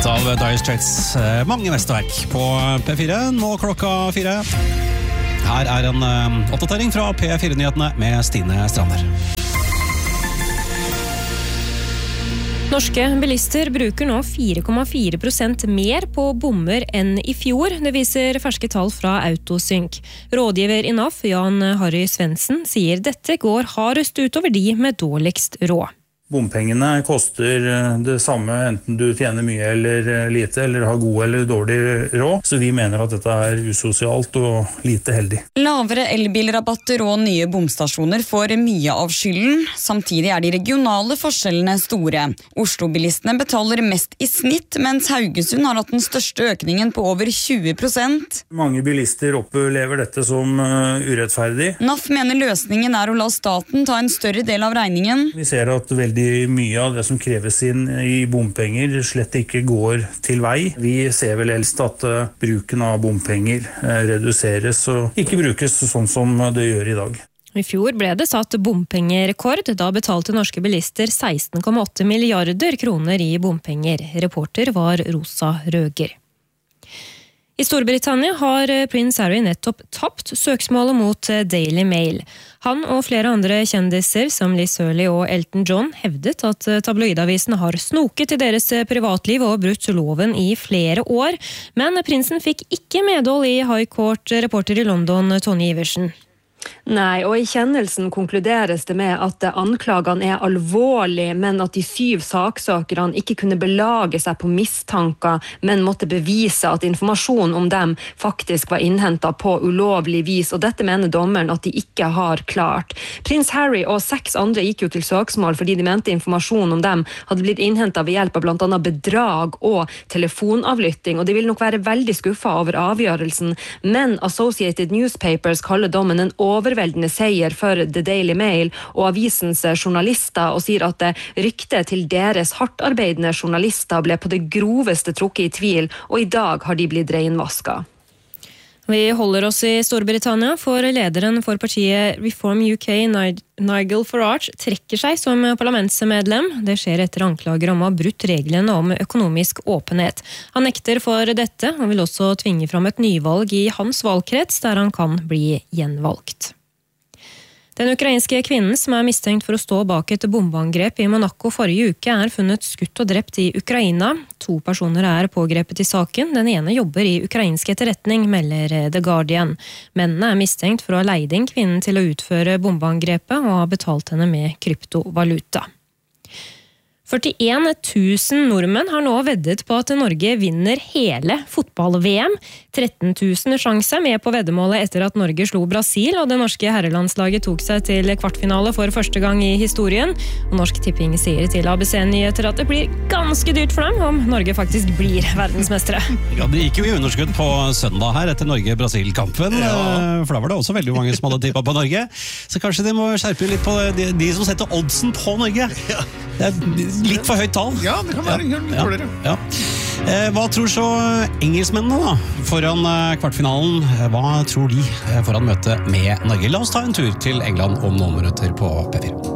Et av Dire Straits mange mesterverk på P4, nå klokka 4. Her en oppdatering fra P4-nyhetene med Stine Strander. Norske bilister bruker nå 4,4% mer på bommer enn i fjor. Det viser ferske tall fra Autosync. Rådgiver i NAF, Jan Harry Svendsen, sier dette går hardest utover de med dårligst råd. Bompengene koster det samme enten du tjener mye eller lite, eller har god eller dårlig råd, så vi mener at dette usosialt og lite heldig. Lavere elbilrabatter og nye bomstasjoner får mye av skylden. Samtidig de regionale forskjellene store. Oslo-bilistene betaler mest i snitt, mens Haugesund har hatt den største økningen på over 20%. Mange bilister opplever dette som urettferdig. NAF mener løsningen å la staten ta en større del av regningen. Vi ser at veldig mye av det som kreves inn i bompenger slett ikke går til vei. Vi ser vel helst at bruken av bompenger reduseres og ikke brukes sånn som det gjør i dag. I fjor ble det satt bompengerekord. Da betalte norske bilister 16,8 milliarder kroner i bompenger. Reporter var Rosa Røger. I Storbritannia har prins Harry nettopp tapt søksmålet mot Daily Mail. Han og flere andre kjendiser som Liz Hurley og Elton John hevdet at tabloidavisene har snoket i deres privatliv og brutt loven i flere år. Men prinsen fikk ikke medhold i High Court, reporter i London Tonje Iversen. Nei, og i kjennelsen konkluderes det med at anklagene alvorlige, men at de 7 saksøkerne ikke kunne belage seg på mistanker, men måtte bevise at informasjon om dem faktisk var innhentet på ulovlig vis, og dette mener dommeren at de ikke har klart. Prins Harry og 6 andre gikk jo til søksmål fordi de mente informasjon om dem hadde blitt innhentet ved hjelp av blant annet bedrag og telefonavlytting, og de vil nok være veldig skuffet over avgjørelsen, men Associated Newspapers kaller dommen en overveldende seier for The Daily Mail og avisens journalister, og sier at ryktet til deres hardtarbeidende journalister ble på det groveste trukket i tvil, og i dag har de blitt reinvasket. Vi holder oss i Storbritannia, for lederen for partiet Reform UK, Nigel Farage, trekker seg som parlamentsmedlem. Det skjer etter anklager om å ha brutt reglene om økonomisk åpenhet. Han nekter for dette, og vil også tvinge fram et nyvalg i hans valgkrets, der han kan bli gjenvalgt. Den ukrainske kvinnen som mistenkt for å stå bak et bombeangrep i Monaco forrige uke funnet skutt og drept i Ukraina. 2 personer pågrepet i saken. Den ene jobber i ukrainsk etterretning, melder The Guardian. Mennene mistenkt for å ha leid inn kvinnen til å utføre bombeangrepet og ha betalt henne med kryptovaluta. 41 000 nordmenn har nå veddet på at Norge vinner hele fotball-VM. 13 000 sjanse med på veddemålet etter at Norge slo Brasil, og det norske herrelandslaget tok seg til kvartfinale for første gang i historien. Og Norsk Tipping sier til ABC Nyheter at det blir ganske dyrt for dem om Norge faktisk blir verdensmestere. Ja, det gikk jo i underskudd på søndag her etter Norge-Brasil-kampen, for da var det også veldig mange som hadde tippet på Norge. Så kanskje de må skjerpe litt på de som setter oddsen på Norge. Det litt for høyt tall. Ja, det kan være litt dårligere. Ja. Hva tror så engelskmennene da, foran kvartfinalen? Hva tror de foran møtet med Norge? La oss ta en tur til England om noen minutter på P4.